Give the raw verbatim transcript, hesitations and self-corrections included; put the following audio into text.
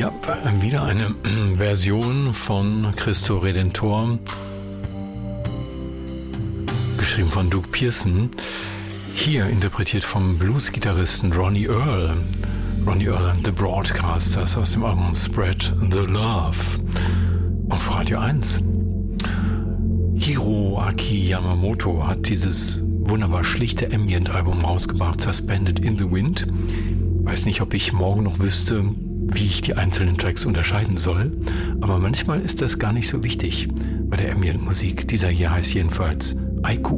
Ja, wieder eine Version von Cristo Redentor, geschrieben von Doug Pearson, hier interpretiert vom Blues-Gitarristen Ronnie Earl. Ronnie Earl and the Broadcasters aus dem Album Spread the Love auf Radio eins. Hiroaki Yamamoto hat dieses wunderbar schlichte Ambient-Album rausgebracht, Suspended in the Wind. Weiß nicht, ob ich morgen noch wüsste, wie ich die einzelnen Tracks unterscheiden soll, aber manchmal ist das gar nicht so wichtig bei der Ambient-Musik. Dieser hier heißt jedenfalls Aiku.